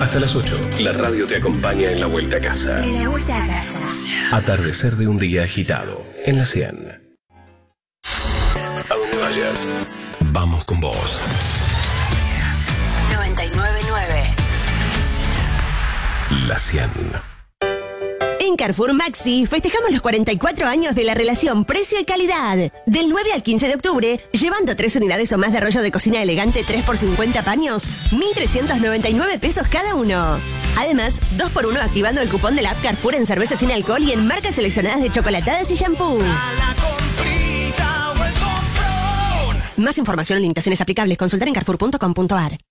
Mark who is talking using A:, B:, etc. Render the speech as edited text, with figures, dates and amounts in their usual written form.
A: Hasta las 8, la radio te acompaña en la vuelta a casa.
B: En la vuelta a casa.
A: Atardecer de un día agitado, en la 100. A donde vayas, vamos con vos.
B: 99.9.
A: La 100.
C: En Carrefour Maxi festejamos los 44 años de la relación precio y calidad. Del 9 al 15 de octubre, llevando 3 unidades o más de rollo de cocina elegante 3 por 50 paños, 1.399 pesos cada uno. Además, 2x1 activando el cupón de la app Carrefour en cerveza sin alcohol y en marcas seleccionadas de chocolatadas y shampoo. Más información o limitaciones aplicables, consultar en carrefour.com.ar.